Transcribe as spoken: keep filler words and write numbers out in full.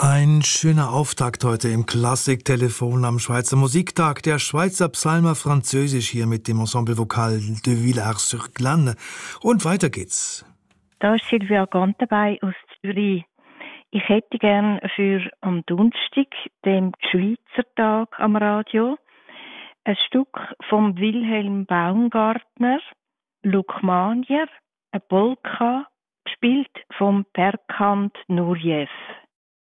Ein schöner Auftakt heute im Klassiktelefon am Schweizer Musiktag. Der Schweizer Psalmer Französisch hier mit dem Ensemble Vocal de Villars-sur-Glâne. Und weiter geht's. Da ist Silvia Gant dabei aus Zürich. Ich hätte gern für am Donnerstag, dem Schweizer Tag am Radio, ein Stück vom Wilhelm Baumgartner, Lukmanier, eine Polka, gespielt vom Berkant Nurjew.